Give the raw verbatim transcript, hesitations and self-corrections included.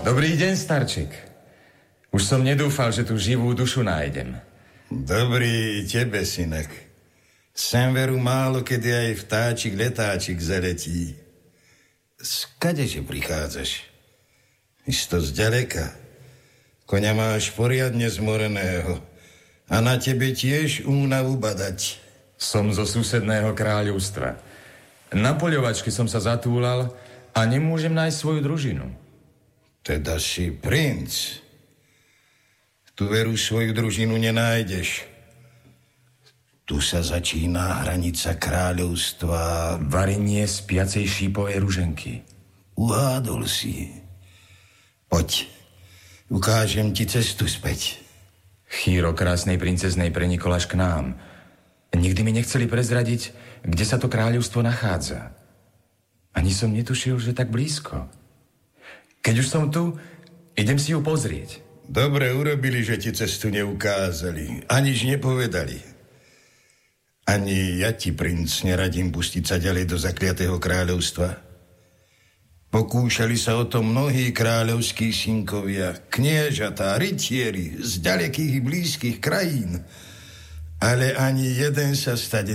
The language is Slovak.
Dobrý deň, starček. Už som nedúfal, že tu živú dušu nájdem. Dobrý tebe, synek. Sem veru málo, kedy aj vtáčik letáčik zaletí. Skadeže prichádzaš? Isto zďaleka. Koňa máš poriadne zmoreného. A na tebe tiež únavu badať. Som zo susedného kráľovstva. Na poľovačke som sa zatúlal a nemôžem nájsť svoju družinu. Teda si princ. Tu veru svoju družinu nenájdeš. Tu sa začína hranica kráľovstva. Varenie spiacej šípovej ruženky. Uhádol si. Poď, ukážem ti cestu späť. Chýro krásnej princeznej prenikol až k nám. Nikdy mi nechceli prezradiť, kde sa to kráľovstvo nachádza. Ani som netušil, že tak blízko. Keď už som tu, idem si ju pozrieť. Dobre urobili, že ti cestu neukázali. Aniž nepovedali. Ani ja ti, princ, neradím pustiť sa ďalej do zakliatého kráľovstva. Pokúšali sa o to mnohí kráľovskí synkovia, kniežatá, rytieri z ďalekých i blízkych krajín. Ale ani jeden sa stade